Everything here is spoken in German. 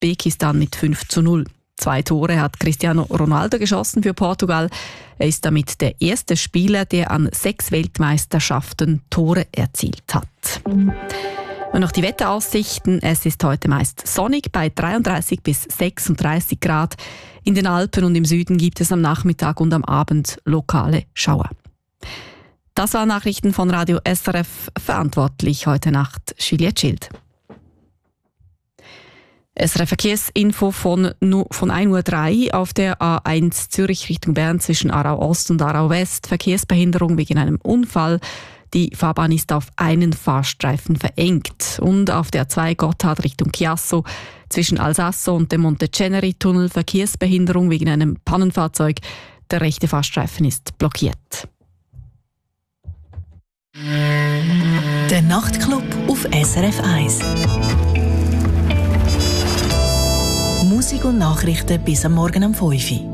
Usbekistan mit 5:0. 2 Tore hat Cristiano Ronaldo geschossen für Portugal. Er ist damit der erste Spieler, der an 6 Weltmeisterschaften Tore erzielt hat. Und noch die Wetteraussichten. Es ist heute meist sonnig bei 33 bis 36 Grad. In den Alpen und im Süden gibt es am Nachmittag und am Abend lokale Schauer. Das waren Nachrichten von Radio SRF. Verantwortlich heute Nacht Juliette Schild. SRF Verkehrsinfo von 1:03 Uhr auf der A1 Zürich Richtung Bern zwischen Aarau Ost und Aarau West. Verkehrsbehinderung wegen einem Unfall. Die Fahrbahn ist auf einen Fahrstreifen verengt. Und auf der A2 Gotthard Richtung Chiasso zwischen Alsasso und dem Monteceneri-Tunnel Verkehrsbehinderung wegen einem Pannenfahrzeug. Der rechte Fahrstreifen ist blockiert. Der Nachtclub auf SRF 1. Musik und Nachrichten bis am Morgen um 5 Uhr.